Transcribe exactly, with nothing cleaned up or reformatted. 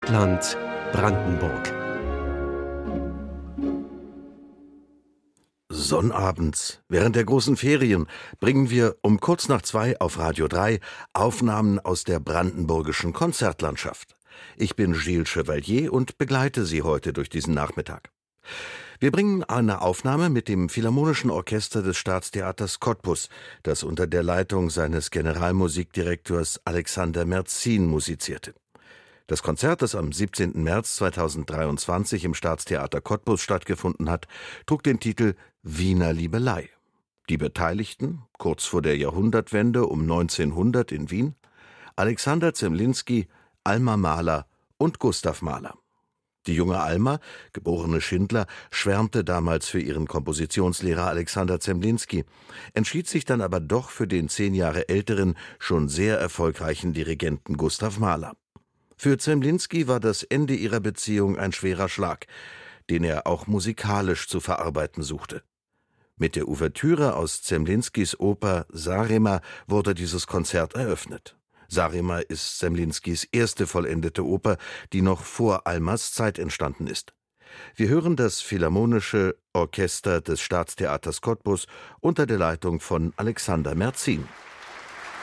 Konzertland Brandenburg. Sonnabends, während der großen Ferien, bringen wir um kurz nach zwei auf Radio drei Aufnahmen aus der brandenburgischen Konzertlandschaft. Ich bin Gilles Chevalier und begleite Sie heute durch diesen Nachmittag. Wir bringen eine Aufnahme mit dem Philharmonischen Orchester des Staatstheaters Cottbus, das unter der Leitung seines Generalmusikdirektors Alexander Merzin musizierte. Das Konzert, das am siebzehnten März zweitausenddreiundzwanzig im Staatstheater Cottbus stattgefunden hat, trug den Titel »Wiener Liebelei«. Die Beteiligten, kurz vor der Jahrhundertwende um neunzehnhundert in Wien, Alexander Zemlinsky, Alma Mahler und Gustav Mahler. Die junge Alma, geborene Schindler, schwärmte damals für ihren Kompositionslehrer Alexander Zemlinsky, entschied sich dann aber doch für den zehn Jahre älteren, schon sehr erfolgreichen Dirigenten Gustav Mahler. Für Zemlinsky war das Ende ihrer Beziehung ein schwerer Schlag, den er auch musikalisch zu verarbeiten suchte. Mit der Ouvertüre aus Zemlinskys Oper Zarema wurde dieses Konzert eröffnet. Zarema ist Zemlinskys erste vollendete Oper, die noch vor Almas Zeit entstanden ist. Wir hören das Philharmonische Orchester des Staatstheaters Cottbus unter der Leitung von Alexander Merzin.